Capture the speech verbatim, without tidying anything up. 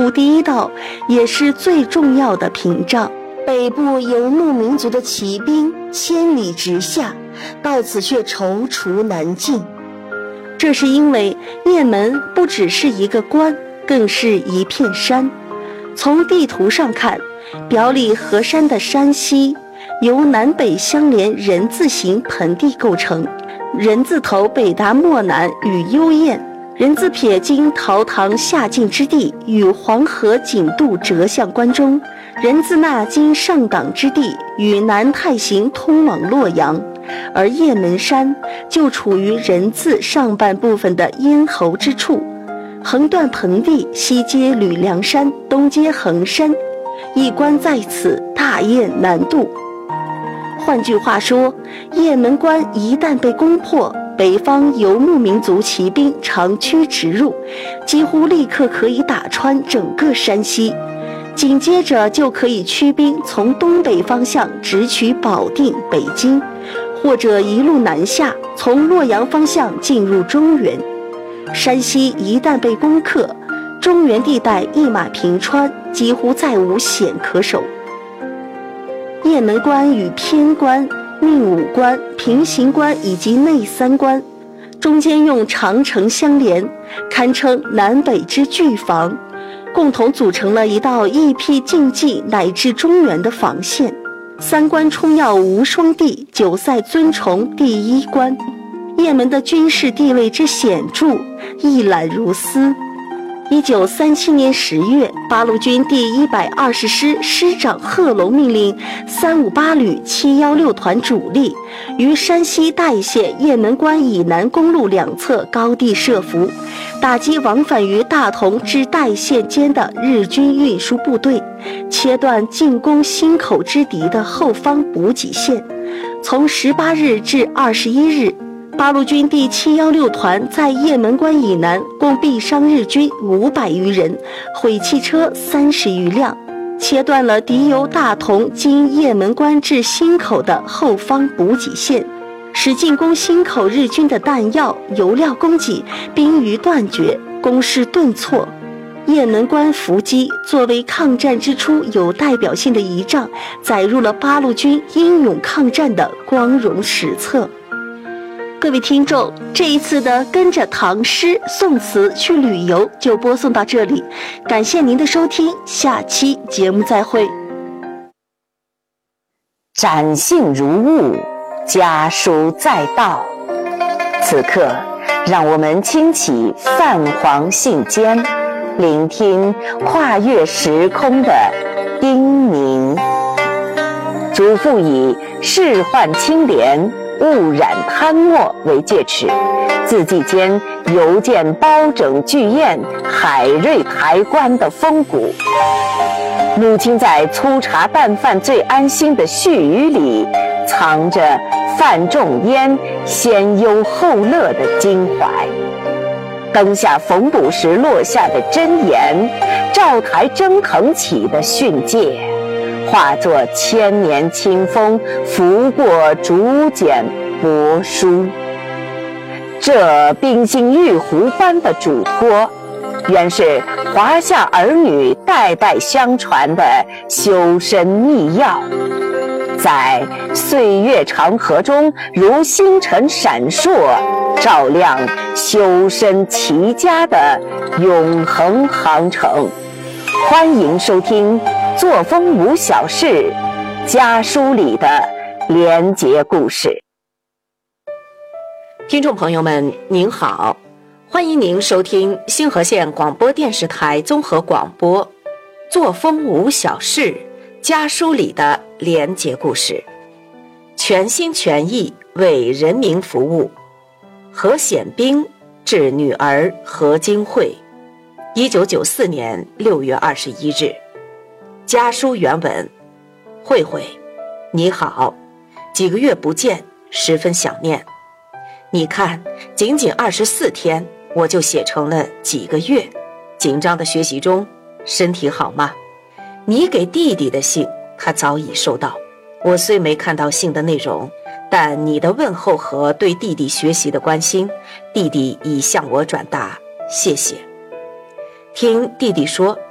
部第一道，也是最重要的屏障。北部游牧民族的骑兵千里直下，到此却踌躇难进。这是因为雁门不只是一个关，更是一片山。从地图上看，表里河山的山溪由南北相连人字形盆地构成，人字头北达漠南与幽燕，人字撇经陶唐下晋之地与黄河锦渡折向关中，人字捺经上党之地与南太行通往洛阳，而雁门山就处于人字上半部分的咽喉之处，横断盆地，西接吕梁山，东接衡山，一关在此，大雁难渡。换句话说，雁门关一旦被攻破，北方游牧民族骑兵长驱直入，几乎立刻可以打穿整个山西，紧接着就可以驱兵从东北方向直取保定、北京，或者一路南下，从洛阳方向进入中原。山西一旦被攻克，中原地带一马平川，几乎再无险可守。雁门关与偏关、命武关、平型关以及内三关中间用长城相连，堪称南北之巨防，共同组成了一道易辟晋冀乃至中原的防线。三关冲要无双地，久塞尊崇第一关。雁门的军事地位之显著，一览如斯。一九三七年十月，八路军第一百二十师师长贺龙命令三五八旅七一六团主力于山西代县雁门关以南公路两侧高地设伏，打击往返于大同至代县间的日军运输部队，切断进攻新口之敌的后方补给线。从十八日至二十一日，八路军第七一六团在雁门关以南共毙伤日军五百余人，毁汽车三十余辆，切断了敌由大同经雁门关至新口的后方补给线，使进攻新口日军的弹药、油料供给濒于断绝，攻势顿挫。雁门关伏击作为抗战之初有代表性的仪仗，载入了八路军英勇抗战的光荣史册。各位听众，这一次的跟着唐诗宋词去旅游就播送到这里，感谢您的收听，下期节目再会。 展信如晤，家书在道。此刻，让我们轻启泛黄信笺，聆听跨越时空的叮咛。嘱咐以仕宦清廉，勿染贪墨为戒尺，字迹间犹见包拯巨宴、海瑞抬棺的风骨。母亲在粗茶淡饭最安心的絮语里，藏着范仲淹先忧后乐的襟怀。灯下缝补时落下的箴言，照台蒸腾起的训诫，化作千年清风拂过竹简帛书。这冰心玉壶般的嘱托，原是华夏儿女代代相传的修身秘药，在岁月长河中如星辰闪烁，照亮修身齐家的永恒航程。欢迎收听作风无小事家书里的连结故事。 听众朋友们您好，欢迎您收听星河县广播电视台综合广播作风无小事家书里的连结故事，全心全意为人民服务。何显兵致女儿何金慧，一九九四年六月二十一日。家书原文：慧慧，你好，几个月不见，十分想念。你看，仅仅二十四天，我就写成了几个月。紧张的学习中，身体好吗？你给弟弟的信，他早已收到。我虽没看到信的内容，但你的问候和对弟弟学习的关心，弟弟已向我转达，谢谢。听弟弟说，